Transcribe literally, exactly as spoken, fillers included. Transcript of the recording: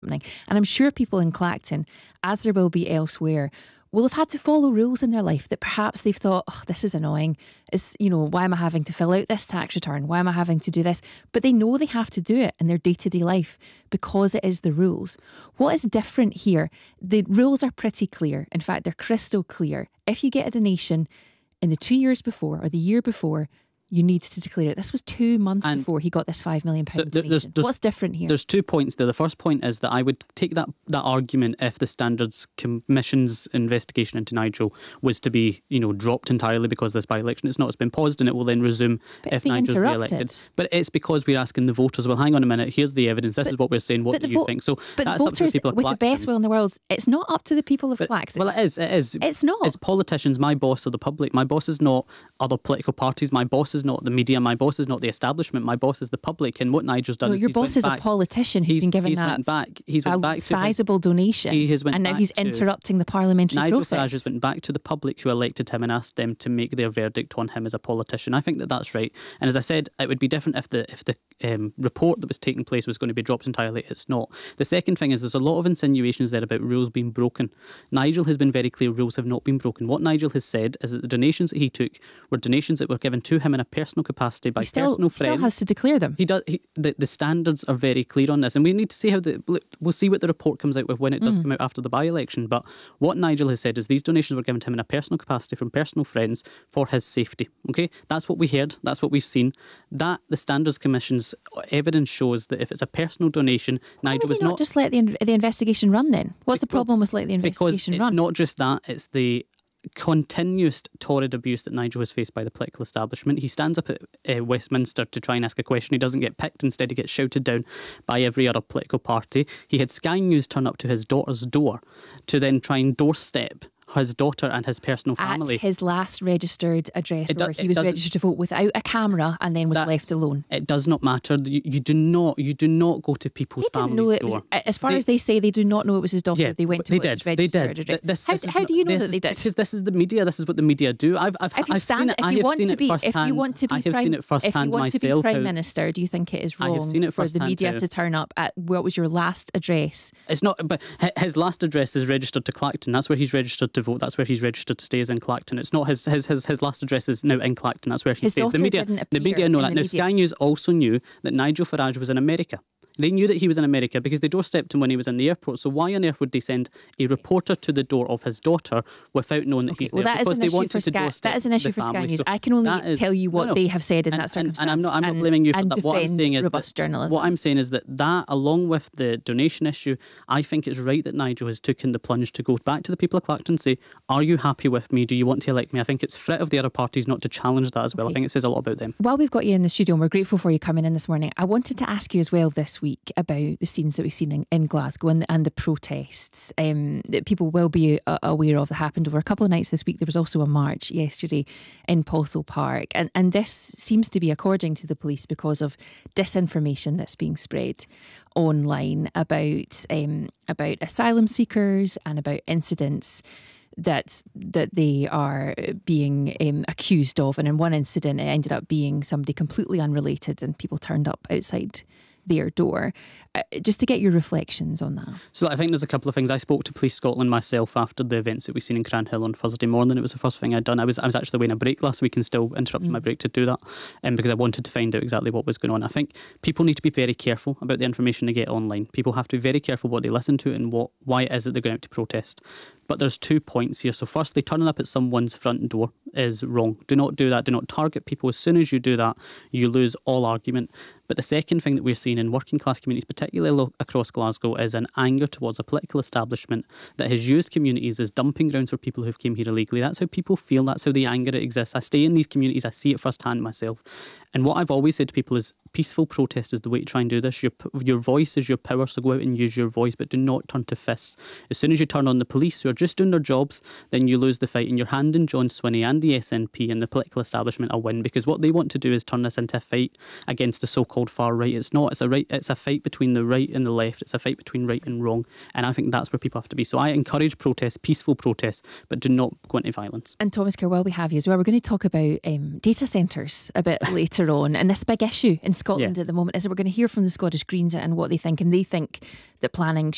And I'm sure people in Clacton, as there will be elsewhere, will have had to follow rules in their life that perhaps they've thought, oh, this is annoying. It's, you know, why am I having to fill out this tax return? Why am I having to do this? But they know they have to do it in their day-to-day life because it is the rules. What is different here? The rules are pretty clear. In fact, they're crystal clear. If you get a donation in the two years before or the year before, you need to declare it. This was two months and before he got this five million pounds so there's, there's, What's different here? There's two points there. The first point is that I would take that, that argument if the Standards Commission's investigation into Nigel was to be, you know, dropped entirely because this by-election. It's not. It's been paused and it will then resume but if Nigel's re-elected. But it's because we're asking the voters, well, hang on a minute, here's the evidence, this but, is what we're saying, what do you vo- think? So but that's the up to voters, the people of with Clacton. the best will in the world, it's not up to the people of but, Clacton. Well, it is. It is. It's not. It's politicians. My boss are the public. My boss is not other political parties. My boss is not the media. My boss is not the establishment. My boss is the public. And what Nigel's done no, is your he's boss went is back. a politician who's he's, been given he's that went back. He's went a back sizable to his, donation. He has went and now back he's to, interrupting the parliamentary Nigel process. Farage has went back to the public who elected him and asked them to make their verdict on him as a politician. I think that that's right. And as I said, it would be different if the if the um, report that was taking place was going to be dropped entirely. It's not. The second thing is there's a lot of insinuations there about rules being broken. Nigel has been very clear rules have not been broken. What Nigel has said is that the donations that he took were donations that were given to him in a personal capacity by he still, personal he friends. still has to declare them. He does. He, the, the standards are very clear on this, and we need to see how the we'll see what the report comes out with when it does mm. come out after the by-election. But what Nigel has said is these donations were given to him in a personal capacity from personal friends for his safety. Okay, that's what we heard. That's what we've seen. That the Standards Commission's evidence shows that if it's a personal donation, Why Nigel would was you not, not just let the the investigation run. Then what's the problem with letting the investigation because run? It's not just that; it's the continuous torrid abuse that Nigel has faced by the political establishment. He stands up at uh, Westminster to try and ask a question. He doesn't get picked. Instead, he gets shouted down by every other political party. He had Sky News turn up to his daughter's door to then try and doorstep his daughter and his personal family. At his last registered address It do- where he it was doesn't- registered to vote without a camera and then was That's- left alone. It does not matter. You, you do not. You do not go to people's They didn't families' know it was, door. as far They- as they say, they do not know it was his daughter. Yeah, they went to they what did. his They registered did. address. This, how this is how not- do you know this that they is- did? Because this is the media. This is what the media do. I've, I've, If you I've stand, seen it. if I you have want seen to it be, if firsthand. you want to be I have prime, seen it if firsthand you want to be myself. prime how- minister, do you think it is I have wrong seen it for the firsthand media how- to turn up at what was your last address? It's not, but hi- his last address is registered to Clacton. That's where he's registered to vote. That's where he's registered to stay, is in Clacton. It's not his his his, his last address is now in Clacton. That's where he His stays. The daughter media, didn't the media appear know in that. the Now, media. Sky News also knew that Nigel Farage was in America. They knew that he was in America because they doorstepped him when he was in the airport. So why on earth would they send a reporter to the door of his daughter without knowing that Okay, he's well, there? that is Because an they issue wanted for to Sky. doorstep That is an issue the for Sky family. News. So I can only that is- tell you what no, no. they have said in And- that and- circumstance. And I'm not. I'm not and- blaming you for and that. What I'm defend saying is robust that, journalism. what I'm saying is that that, along with the donation issue, I think it's right that Nigel has taken the plunge to go back to the people of Clacton and say, "Are you happy with me? Do you want to elect me?" I think it's threat of the other parties not to challenge that as well. Okay. I think it says a lot about them. While we've got you in the studio and we're grateful for you coming in this morning, I wanted to ask you as well this week about the scenes that we've seen in, in Glasgow and, and the protests um, that people will be uh, aware of that happened over a couple of nights this week. There was also a march yesterday in Polsall Park. And, and this seems to be, according to the police, because of disinformation that's being spread online about um, about asylum seekers and about incidents that that they are being um, accused of. And in one incident, it ended up being somebody completely unrelated and people turned up outside their door. Uh, just to get your reflections on that. So I think there's a couple of things. I spoke to Police Scotland myself after the events that we've seen in Cranhill on Thursday morning. It was the first thing I'd done. I was I was actually away on a break last week and still interrupted mm. my break to do that um, because I wanted to find out exactly what was going on. I think people need to be very careful about the information they get online. People have to be very careful what they listen to and what why it is that they're going out to protest. But there's two points here. So firstly, turning up at someone's front door is wrong. Do not do that. Do not target people. As soon as you do that, you lose all argument. But the second thing that we're seeing in working class communities, particularly lo- across Glasgow, is an anger towards a political establishment that has used communities as dumping grounds for people who've came here illegally. That's how people feel. That's how the anger exists. I stay in these communities. I see it firsthand myself. And what I've always said to people is peaceful protest is the way to try and do this. Your your voice is your power, so go out and use your voice, but do not turn to fists. As soon as you turn on the police who are just doing their jobs, then you lose the fight, and you're handing John Swinney and the S N P and the political establishment a win, because what they want to do is turn this into a fight against the so-called far right. It's not. It's a right. It's a fight between the right and the left. It's a fight between right and wrong, and I think that's where people have to be. So I encourage protest, peaceful protest, but do not go into violence. And Thomas Kerr, while we have you as well, we're going to talk about um, data centres a bit later on, and this big issue in Scotland Yeah. at the moment is that we're going to hear from the Scottish Greens and what they think, and they think that planning